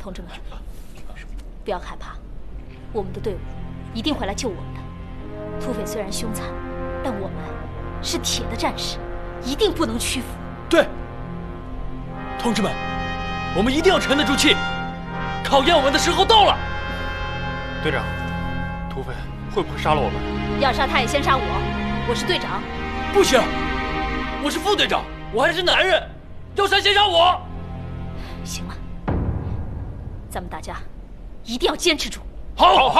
同志们，不要害怕，我们的队伍一定会来救我们的。土匪虽然凶残，但我们是铁的战士，一定不能屈服。 对，同志们，我们一定要沉得住气，考验我们的时候到了。 队长，土匪会不会杀了我们？ 要杀他也先杀我，我是队长。 不行，我是副队长，我还是男人，要杀先杀我。 行了，咱们大家一定要坚持住。 好。